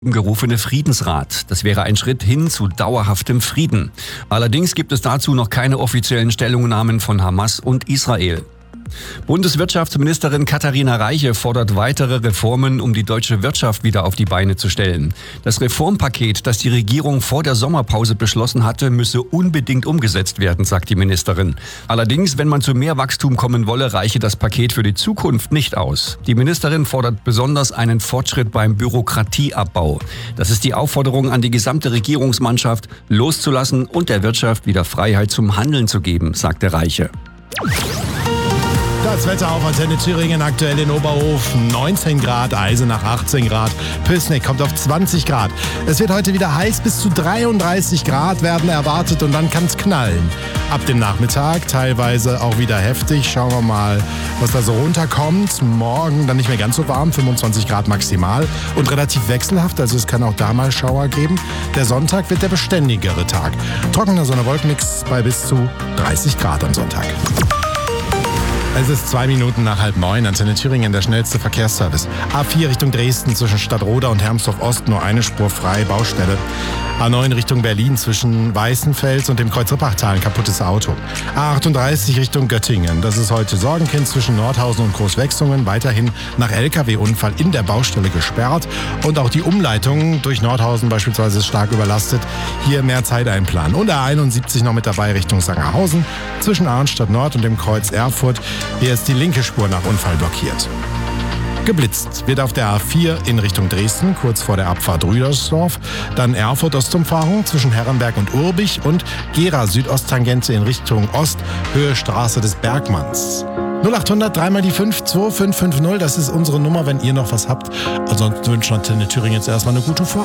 gerufene Friedensrat. Das wäre ein Schritt hin zu dauerhaftem Frieden. Allerdings gibt es dazu noch keine offiziellen Stellungnahmen von Hamas und Israel. Bundeswirtschaftsministerin Katharina Reiche fordert weitere Reformen, um die deutsche Wirtschaft wieder auf die Beine zu stellen. Das Reformpaket, das die Regierung vor der Sommerpause beschlossen hatte, müsse unbedingt umgesetzt werden, sagt die Ministerin. Allerdings, wenn man zu mehr Wachstum kommen wolle, reiche das Paket für die Zukunft nicht aus. Die Ministerin fordert besonders einen Fortschritt beim Bürokratieabbau. Das ist die Aufforderung an die gesamte Regierungsmannschaft, loszulassen und der Wirtschaft wieder Freiheit zum Handeln zu geben, sagte Reiche. Das Wetter auf Antenne Thüringen, aktuell in Oberhof 19 Grad, Eisenach 18 Grad, Püßnig kommt auf 20 Grad. Es wird heute wieder heiß, bis zu 33 Grad werden erwartet und dann kann es knallen. Ab dem Nachmittag teilweise auch wieder heftig. Schauen wir mal, was da so runterkommt. Morgen dann nicht mehr ganz so warm, 25 Grad maximal und relativ wechselhaft, also es kann auch da mal Schauer geben. Der Sonntag wird der beständigere Tag. Trockener Sonne-Wolkenmix bei bis zu 30 Grad am Sonntag. Es ist 2 Minuten nach 8:30, Antenne Thüringen, der schnellste Verkehrsservice. A4 Richtung Dresden zwischen Stadtroda und Hermsdorf Ost nur eine Spur frei, Baustelle. A9 Richtung Berlin zwischen Weißenfels und dem Kreuz Rippachtal, ein kaputtes Auto. A38 Richtung Göttingen, das ist heute Sorgenkind zwischen Nordhausen und Großwechsungen, weiterhin nach LKW-Unfall in der Baustelle gesperrt. Und auch die Umleitung durch Nordhausen beispielsweise ist stark überlastet. Hier mehr Zeit einplanen. Und A71 noch mit dabei Richtung Sangerhausen zwischen Arnstadt Nord und dem Kreuz Erfurt. Hier ist die linke Spur nach Unfall blockiert. Geblitzt wird auf der A4 in Richtung Dresden, kurz vor der Abfahrt Rüdersdorf. Dann Erfurt-Ostumfahrung zwischen Herrenberg und Urbich und Gera Südosttangente in Richtung Ost, Höhe Straße des Bergmanns. 0800 3 mal die 5 2550, das ist unsere Nummer, wenn ihr noch was habt. Ansonsten wünschen wir Antenne Thüringen jetzt erstmal eine gute Fahrt.